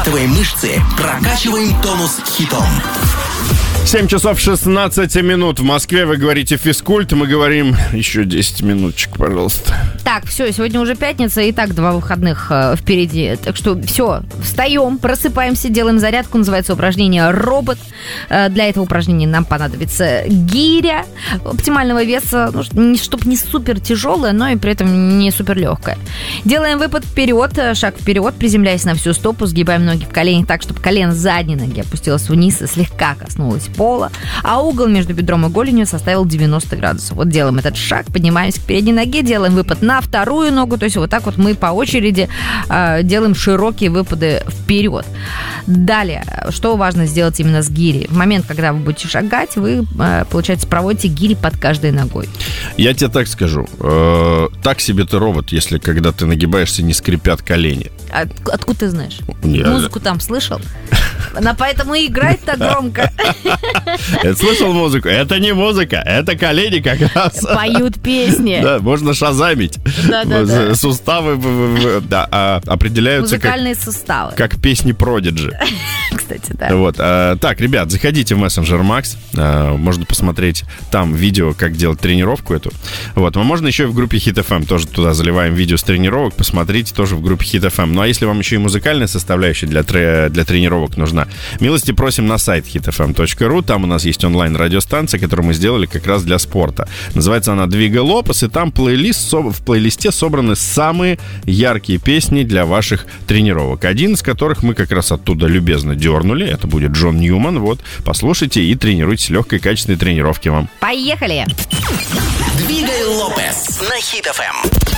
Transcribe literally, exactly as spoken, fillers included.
Разрабатываем мышцы, прокачиваем тонус хитом. семь часов шестнадцать минут в Москве. Вы говорите физкульт, мы говорим еще десять минуточек, пожалуйста. Так, все, сегодня уже пятница, и так два выходных э, впереди. Так что все, встаем, просыпаемся, делаем зарядку. Называется упражнение «Робот». Э, для этого упражнения нам понадобится гиря оптимального веса, ну, чтобы не супер тяжелая, но и при этом не супер легкая. Делаем выпад вперед, шаг вперед, приземляясь на всю стопу, сгибаем ноги в коленях так, чтобы колено задней ноги опустилось вниз и слегка коснулось пола, а угол между бедром и голенью составил девяносто градусов. Вот делаем этот шаг, поднимаемся к передней ноге, делаем выпад на вторую ногу, то есть вот так вот мы по очереди э, делаем широкие выпады вперед. Далее, что важно сделать именно с гирей? В момент, когда вы будете шагать, вы, э, получается, проводите гири под каждой ногой. Я тебе так скажу. Э, так себе ты робот, если когда ты нагибаешься, не скрипят колени. А, откуда ты знаешь? Я... Музыку там слышал? Она поэтому и играет так громко. Я слышал музыку? Это не музыка, это колени как раз. Поют песни. Да, можно шазамить. Да, да, да. Суставы да, определяются музыкальные как, суставы. Как песни Продиджи. Кстати, да. Вот. А, так, ребят, заходите в мессенджер Макс. А, можно посмотреть там видео, как делать тренировку эту. Вот. А можно еще и в группе Hit эф эм. Тоже туда заливаем видео с тренировок. Посмотрите тоже в группе Hit эф эм. Ну а если вам еще и музыкальная составляющая для, тре- для тренировок нужна, милости просим на сайт хит эф эм точка ру. Там у нас есть онлайн-радиостанция, которую мы сделали как раз для спорта. Называется она «Двигай лопас», и там плейлист, в плейлисте собраны самые яркие песни для ваших тренировок. Один из которых мы как раз оттуда любезно дернули. Это будет Джон Ньюман. Вот, послушайте и тренируйтесь. Легкой, качественной тренировки вам. Поехали! Двигай лопас на Хит эф эм.